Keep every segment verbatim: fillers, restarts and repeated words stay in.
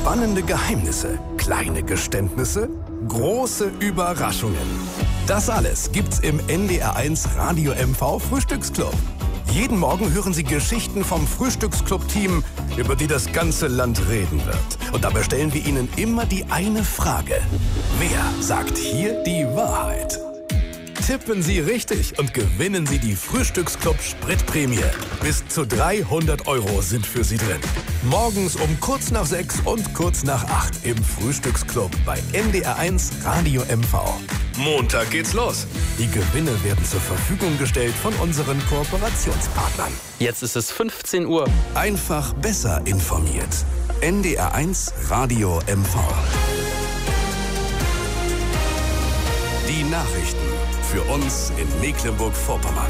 Spannende Geheimnisse, kleine Geständnisse, große Überraschungen. Das alles gibt's im N D R eins Radio M V Frühstücksclub. Jeden Morgen hören Sie Geschichten vom Frühstücksclub-Team, über die das ganze Land reden wird. Und dabei stellen wir Ihnen immer die eine Frage. Wer sagt hier die Wahrheit? Tippen Sie richtig und gewinnen Sie die Frühstücksclub-Spritprämie. Bis zu dreihundert Euro sind für Sie drin. Morgens um kurz nach sechs und kurz nach acht im Frühstücksclub bei N D R eins Radio M V. Montag geht's los. Die Gewinne werden zur Verfügung gestellt von unseren Kooperationspartnern. Jetzt ist es fünfzehn Uhr. Einfach besser informiert. N D R eins Radio M V. Die Nachrichten für uns in Mecklenburg-Vorpommern.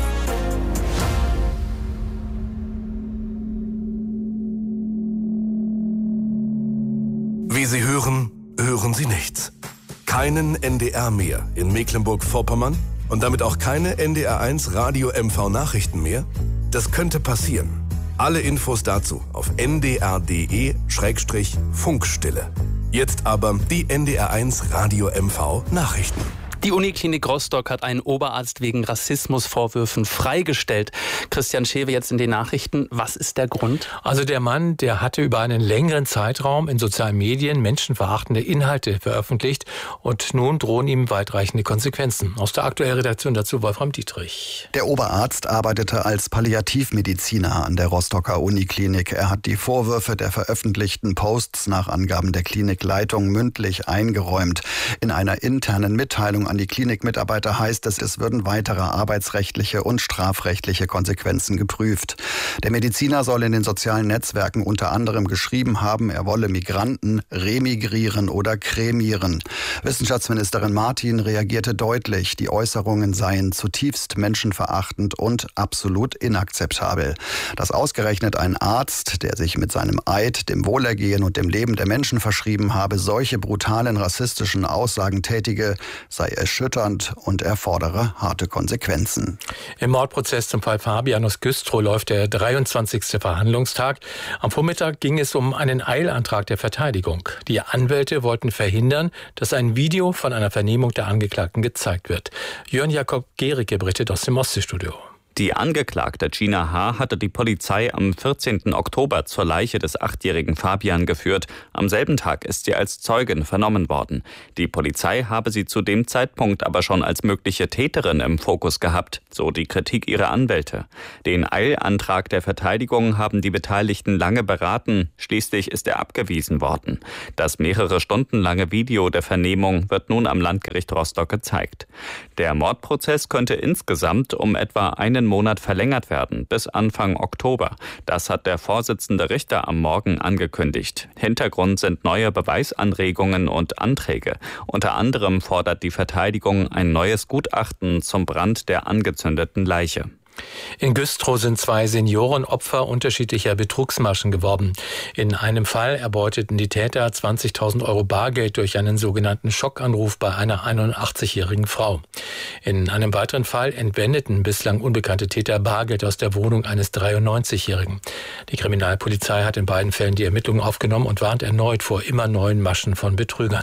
Wie Sie hören, hören Sie nichts. Keinen N D R mehr in Mecklenburg-Vorpommern und damit auch keine N D R eins Radio M V Nachrichten mehr? Das könnte passieren. Alle Infos dazu auf n d r punkt d e Schrägstrich Funkstille. Jetzt aber die N D R eins Radio M V Nachrichten. Die Uniklinik Rostock hat einen Oberarzt wegen Rassismusvorwürfen freigestellt. Christian Schewe jetzt in den Nachrichten. Was ist der Grund? Also der Mann, der hatte über einen längeren Zeitraum in sozialen Medien menschenverachtende Inhalte veröffentlicht und nun drohen ihm weitreichende Konsequenzen. Aus der aktuellen Redaktion dazu Wolfram Dietrich. Der Oberarzt arbeitete als Palliativmediziner an der Rostocker Uniklinik. Er hat die Vorwürfe der veröffentlichten Posts nach Angaben der Klinikleitung mündlich eingeräumt. In einer internen Mitteilung an die Klinikmitarbeiter heißt es, es würden weitere arbeitsrechtliche und strafrechtliche Konsequenzen geprüft. Der Mediziner soll in den sozialen Netzwerken unter anderem geschrieben haben, er wolle Migranten remigrieren oder kremieren. Wissenschaftsministerin Martin reagierte deutlich, die Äußerungen seien zutiefst menschenverachtend und absolut inakzeptabel. Dass ausgerechnet ein Arzt, der sich mit seinem Eid dem Wohlergehen und dem Leben der Menschen verschrieben habe, solche brutalen rassistischen Aussagen tätige, sei erschütternd und erfordere harte Konsequenzen. Im Mordprozess zum Fall Fabian aus Güstrow läuft der dreiundzwanzigste Verhandlungstag. Am Vormittag ging es um einen Eilantrag der Verteidigung. Die Anwälte wollten verhindern, dass ein Video von einer Vernehmung der Angeklagten gezeigt wird. Jörn Jakob Gericke berichtet aus dem Ostseestudio. Die Angeklagte Gina H. hatte die Polizei am vierzehnten Oktober zur Leiche des achtjährigen Fabian geführt. Am selben Tag ist sie als Zeugin vernommen worden. Die Polizei habe sie zu dem Zeitpunkt aber schon als mögliche Täterin im Fokus gehabt, so die Kritik ihrer Anwälte. Den Eilantrag der Verteidigung haben die Beteiligten lange beraten. Schließlich ist er abgewiesen worden. Das mehrere Stunden lange Video der Vernehmung wird nun am Landgericht Rostock gezeigt. Der Mordprozess könnte insgesamt um etwa einen Monat verlängert werden, bis Anfang Oktober. Das hat der Vorsitzende Richter am Morgen angekündigt. Hintergrund sind neue Beweisanregungen und Anträge. Unter anderem fordert die Verteidigung ein neues Gutachten zum Brand der angezündeten Leiche. In Güstrow sind zwei Senioren Opfer unterschiedlicher Betrugsmaschen geworden. In einem Fall erbeuteten die Täter zwanzigtausend Euro Bargeld durch einen sogenannten Schockanruf bei einer einundachtzigjährigen Frau. In einem weiteren Fall entwendeten bislang unbekannte Täter Bargeld aus der Wohnung eines dreiundneunzigjährigen. Die Kriminalpolizei hat in beiden Fällen die Ermittlungen aufgenommen und warnt erneut vor immer neuen Maschen von Betrügern.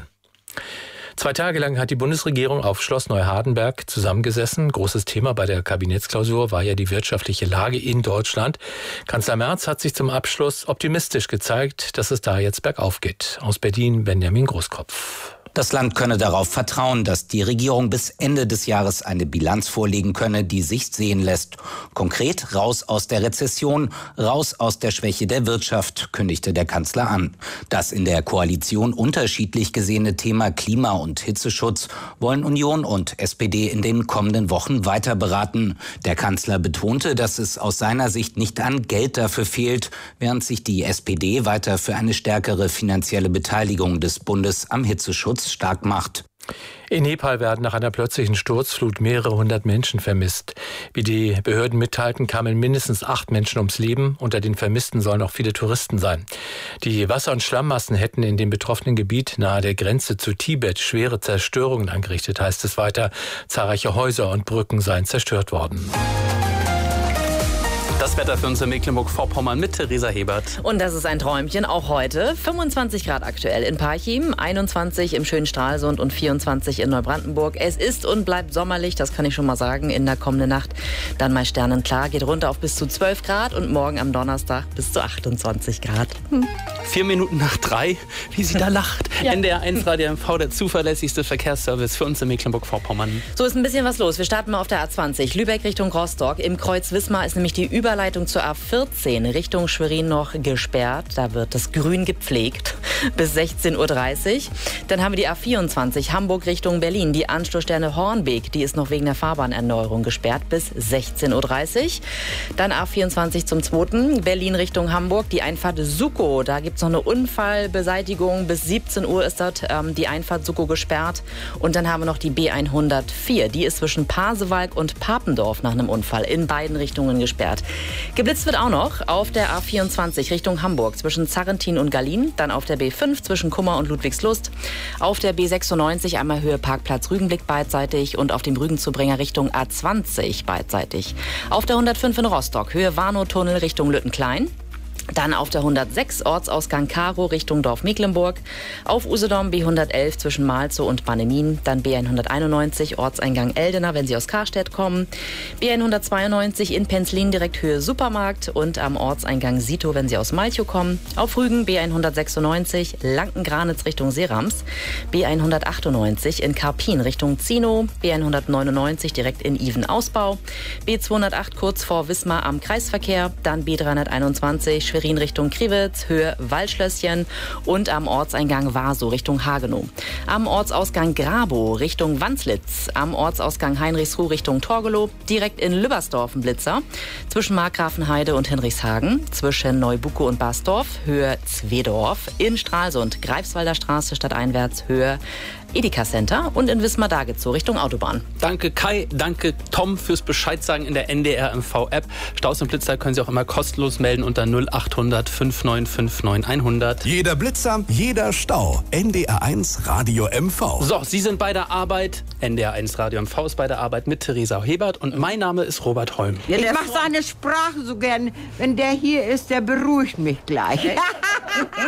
Zwei Tage lang hat die Bundesregierung auf Schloss Neuhardenberg zusammengesessen. Großes Thema bei der Kabinettsklausur war ja die wirtschaftliche Lage in Deutschland. Kanzler Merz hat sich zum Abschluss optimistisch gezeigt, dass es da jetzt bergauf geht. Aus Berlin Benjamin Großkopf. Das Land könne darauf vertrauen, dass die Regierung bis Ende des Jahres eine Bilanz vorlegen könne, die sich sehen lässt. Konkret raus aus der Rezession, raus aus der Schwäche der Wirtschaft, kündigte der Kanzler an. Das in der Koalition unterschiedlich gesehene Thema Klima- und Hitzeschutz wollen Union und S P D in den kommenden Wochen weiter beraten. Der Kanzler betonte, dass es aus seiner Sicht nicht an Geld dafür fehlt, während sich die S P D weiter für eine stärkere finanzielle Beteiligung des Bundes am Hitzeschutz stark macht. In Nepal werden nach einer plötzlichen Sturzflut mehrere hundert Menschen vermisst. Wie die Behörden mitteilten, kamen mindestens acht Menschen ums Leben. Unter den Vermissten sollen auch viele Touristen sein. Die Wasser- und Schlammmassen hätten in dem betroffenen Gebiet nahe der Grenze zu Tibet schwere Zerstörungen angerichtet, heißt es weiter. Zahlreiche Häuser und Brücken seien zerstört worden. Das Wetter für uns in Mecklenburg-Vorpommern mit Theresa Hebert. Und das ist ein Träumchen, auch heute. fünfundzwanzig Grad aktuell in Parchim, einundzwanzig im schönen Stralsund und vierundzwanzig in Neubrandenburg. Es ist und bleibt sommerlich, das kann ich schon mal sagen, in der kommenden Nacht. Dann mal sternenklar, geht runter auf bis zu zwölf Grad und morgen am Donnerstag bis zu achtundzwanzig Grad. Hm. Vier Minuten nach drei, wie sie da lacht. Ja. N D R eins Radio M V, der zuverlässigste Verkehrsservice für uns in Mecklenburg-Vorpommern. So ist ein bisschen was los. Wir starten mal auf der A zwanzig, Lübeck Richtung Rostock. Im Kreuz Wismar ist nämlich die Überleitung zur A vierzehn Richtung Schwerin noch gesperrt. Da wird das Grün gepflegt bis sechzehn Uhr dreißig. Dann haben wir die A vierundzwanzig Hamburg Richtung Berlin. Die Anschlussstelle Hornbeek, die ist noch wegen der Fahrbahnerneuerung gesperrt bis sechzehn Uhr dreißig. Dann A vierundzwanzig zum zweiten Berlin Richtung Hamburg. Die Einfahrt Suckow, da gibt es noch eine Unfallbeseitigung. Bis siebzehn Uhr ist dort ähm, die Einfahrt Suckow gesperrt. Und dann haben wir noch die B hundertvier. Die ist zwischen Pasewalk und Papendorf nach einem Unfall in beiden Richtungen gesperrt. Geblitzt wird auch noch auf der A vierundzwanzig Richtung Hamburg zwischen Zarrentin und Gallien. Dann auf der B fünf zwischen Kummer und Ludwigslust. Auf der B sechsundneunzig einmal Höhe Parkplatz Rügenblick beidseitig und auf dem Rügenzubringer Richtung A zwanzig beidseitig. Auf der hundertfünf in Rostock Höhe Warnow-Tunnel Richtung Lüttenklein. Dann auf der hundertsechs Ortsausgang Karo Richtung Dorf Mecklenburg. Auf Usedom B hundertelf zwischen Malzow und Bannemin. Dann B hunderteinundneunzig Ortseingang Eldena, wenn Sie aus Karstedt kommen. B hundertzweiundneunzig in Penzlin direkt Höhe Supermarkt. Und am Ortseingang Sito, wenn Sie aus Malchow kommen. Auf Rügen B hundertsechsundneunzig Lanken-Granitz Richtung Seerams. B hundertachtundneunzig in Karpin Richtung Zino. B hundertneunundneunzig direkt in Iven-Ausbau. B zweihundertacht kurz vor Wismar am Kreisverkehr. Dann B dreihunderteinundzwanzig Schwerin Richtung Kriwitz, Höhe Waldschlösschen und am Ortseingang Warsow Richtung Hagenow. Am Ortsausgang Grabow Richtung Wanslitz, am Ortsausgang Heinrichsruh Richtung Torgelow, direkt in Lübbersdorf ein Blitzer, zwischen Markgrafenheide und Hinrichshagen, zwischen Neubuckow und Basdorf, Höhe Zwedorf, in Stralsund, Greifswalder Straße stadteinwärts, Höhe Edeka Center und in Wismar-Dagezow Richtung Autobahn. Danke Kai, danke Tom fürs Bescheidsagen in der N D R M V-App. Staus und Blitzer können Sie auch immer kostenlos melden unter null achthundert fünfhundertneunundfünfzig neunhundert. Jeder Blitzer, jeder Stau. N D R eins Radio M V. So, Sie sind bei der Arbeit. N D R eins Radio M V ist bei der Arbeit mit Theresa Hebert und mein Name ist Robert Holm. Ja, ich mache seine Sprache so gern. Wenn der hier ist, der beruhigt mich gleich.